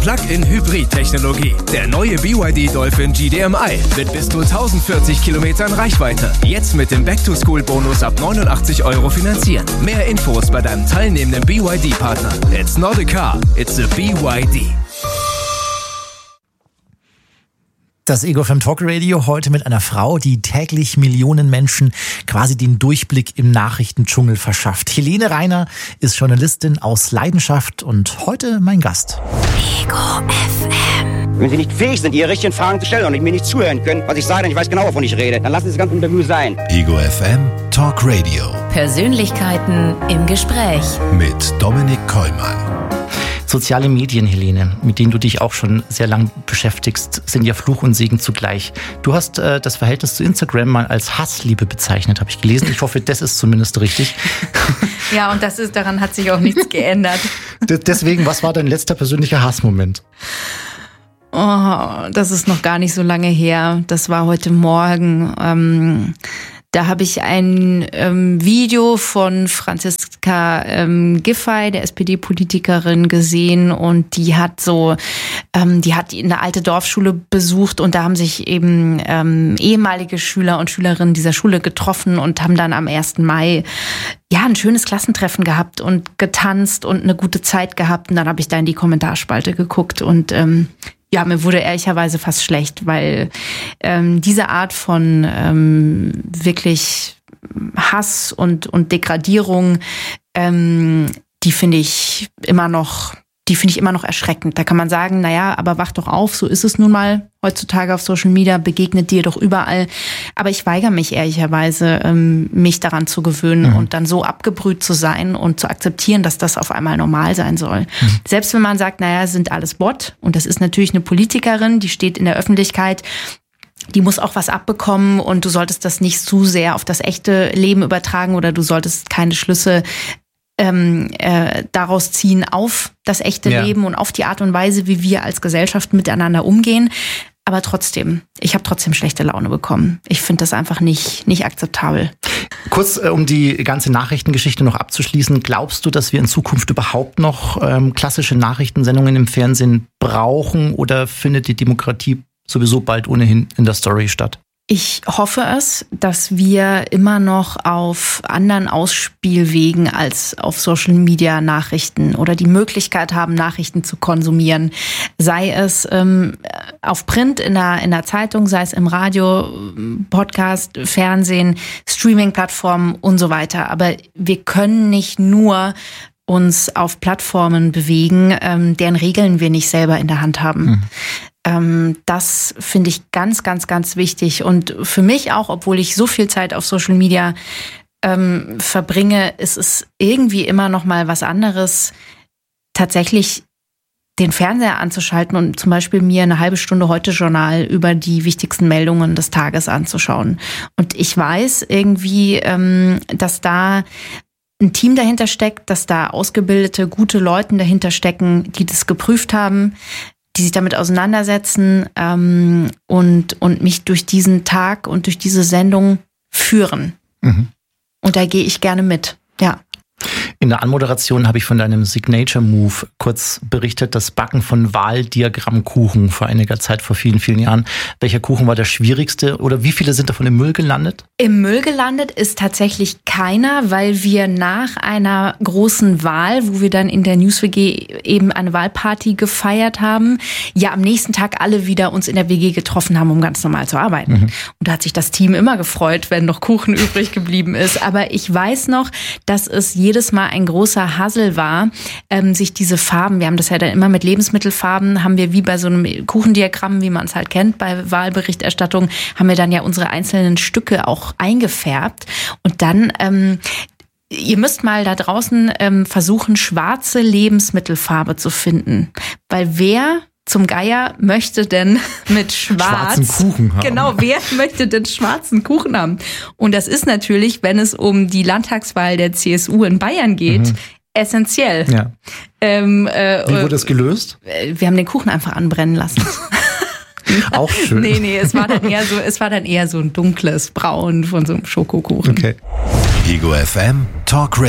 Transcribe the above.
Plug-in-Hybrid-Technologie. Der neue BYD Dolphin GDMI mit bis zu 1040 Kilometern Reichweite. Jetzt mit dem Back-to-School-Bonus ab 89 € finanzieren. Mehr Infos bei deinem teilnehmenden BYD-Partner. It's not a car, it's a BYD. Das Ego FM Talk Radio heute mit einer Frau, die täglich Millionen Menschen quasi den Durchblick im Nachrichtendschungel verschafft. Helene Reiner ist Journalistin aus Leidenschaft und heute mein Gast. Ego FM. Wenn Sie nicht fähig sind, Ihre richtigen Fragen zu stellen und mir nicht zuhören können, was ich sage, und ich weiß genau, wovon ich rede, dann lassen Sie das ganze Interview sein. Ego FM Talk Radio. Persönlichkeiten im Gespräch. Mit Dominik Kollmann. Soziale Medien, Helene, mit denen du dich auch schon sehr lang beschäftigst, sind ja Fluch und Segen zugleich. Du hast das Verhältnis zu Instagram mal als Hassliebe bezeichnet, habe ich gelesen. Ich hoffe, das ist zumindest richtig. Ja, und daran hat sich auch nichts geändert. Deswegen, was war dein letzter persönlicher Hassmoment? Oh, das ist noch gar nicht so lange her. Das war heute Morgen. Da habe ich ein Video von Franziska Giffey, der SPD-Politikerin, gesehen, und die hat eine alte Dorfschule besucht, und da haben sich eben ehemalige Schüler und Schülerinnen dieser Schule getroffen und haben dann am 1. Mai ein schönes Klassentreffen gehabt und getanzt und eine gute Zeit gehabt. Und dann habe ich da in die Kommentarspalte geguckt und mir wurde ehrlicherweise fast schlecht, weil diese Art von wirklich Hass und Degradierung, die finde ich immer noch erschreckend. Da kann man sagen, naja, aber wach doch auf, so ist es nun mal heutzutage auf Social Media, begegnet dir doch überall. Aber ich weigere mich ehrlicherweise, mich daran zu gewöhnen und dann so abgebrüht zu sein und zu akzeptieren, dass das auf einmal normal sein soll. Selbst wenn man sagt, naja, sind alles Bot, und das ist natürlich eine Politikerin, die steht in der Öffentlichkeit, die muss auch was abbekommen, und du solltest das nicht zu sehr auf das echte Leben übertragen, oder du solltest keine Schlüsse daraus ziehen auf das echte Leben und auf die Art und Weise, wie wir als Gesellschaft miteinander umgehen. Aber trotzdem, ich habe trotzdem schlechte Laune bekommen. Ich finde das einfach nicht akzeptabel. Kurz, um die ganze Nachrichtengeschichte noch abzuschließen, glaubst du, dass wir in Zukunft überhaupt noch klassische Nachrichtensendungen im Fernsehen brauchen, oder findet die Demokratie sowieso bald ohnehin in der Story statt? Ich hoffe es, dass wir immer noch auf anderen Ausspielwegen als auf Social Media Nachrichten oder die Möglichkeit haben, Nachrichten zu konsumieren. Sei es auf Print in der Zeitung, sei es im Radio, Podcast, Fernsehen, Streaming-Plattformen und so weiter. Aber wir können nicht nur uns auf Plattformen bewegen, deren Regeln wir nicht selber in der Hand haben. Das finde ich ganz, ganz, ganz wichtig. Und für mich auch, obwohl ich so viel Zeit auf Social Media verbringe, ist es irgendwie immer noch mal was anderes, tatsächlich den Fernseher anzuschalten und zum Beispiel mir eine halbe Stunde Heute-Journal über die wichtigsten Meldungen des Tages anzuschauen. Und ich weiß irgendwie, dass da ein Team dahinter steckt, dass da ausgebildete, gute Leute dahinter stecken, die das geprüft haben, die sich damit auseinandersetzen und mich durch diesen Tag und durch diese Sendung führen. Und da gehe ich gerne mit, ja. In der Anmoderation habe ich von deinem Signature Move kurz berichtet, das Backen von Wahldiagrammkuchen vor einiger Zeit, vor vielen, vielen Jahren. Welcher Kuchen war der schwierigste, oder wie viele sind davon im Müll gelandet? Im Müll gelandet ist tatsächlich keiner, weil wir nach einer großen Wahl, wo wir dann in der News-WG eben eine Wahlparty gefeiert haben, ja am nächsten Tag alle wieder uns in der WG getroffen haben, um ganz normal zu arbeiten. Und da hat sich das Team immer gefreut, wenn noch Kuchen übrig geblieben ist. Aber ich weiß noch, dass es jedes Mal ein großer Hassel war, sich diese Farben, wir haben das ja dann immer mit Lebensmittelfarben, haben wir wie bei so einem Kuchendiagramm, wie man es halt kennt bei Wahlberichterstattung, haben wir dann ja unsere einzelnen Stücke auch eingefärbt. Und dann ihr müsst mal da draußen versuchen, schwarze Lebensmittelfarbe zu finden. Weil wer zum Geier möchte denn mit schwarzen Kuchen haben? Genau, wer möchte denn schwarzen Kuchen haben? Und das ist natürlich, wenn es um die Landtagswahl der CSU in Bayern geht, essentiell. Ja. Wie wurde das gelöst? Wir haben den Kuchen einfach anbrennen lassen. Auch schön. Nee, es war dann eher so ein dunkles Braun von so einem Schokokuchen. Okay. Ego FM Talk Radio.